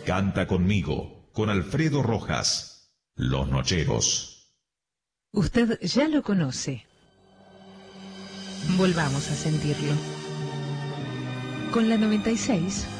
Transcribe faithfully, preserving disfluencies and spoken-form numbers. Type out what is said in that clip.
Canta conmigo, con Alfredo Rojas, Los Nocheros. Usted ya lo conoce. Volvamos a sentirlo. Con la noventa y seis